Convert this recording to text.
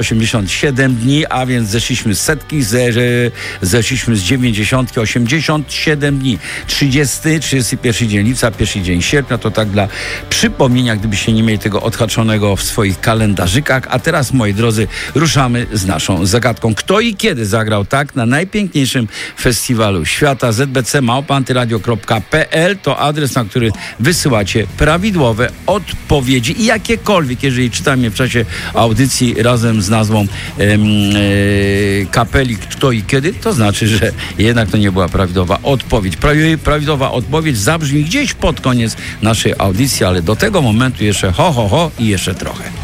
87 dni, a więc zeszliśmy z setki, zeszliśmy z 90, 87 dni. 31 dzień lipca, 1 dzień sierpnia, to tak dla przypomnienia, gdybyście nie mieli tego odhaczonego w swoich kalendarzykach. A teraz, moi drodzy, ruszamy z naszą zagadką. Kto i kiedy zagrał tak na najpiękniejszym festiwalu świata? zbc@antyradio.pl to adres, na który wysyłacie prawidłowe odpowiedzi i jakiekolwiek, jeżeli czytam je w czasie audycji razem z nazwą kapeli Kto i kiedy, to znaczy, że jednak to nie była prawidłowa odpowiedź. Prawidłowa odpowiedź zabrzmi gdzieś pod koniec naszej audycji, ale do tego momentu jeszcze ho i jeszcze trochę.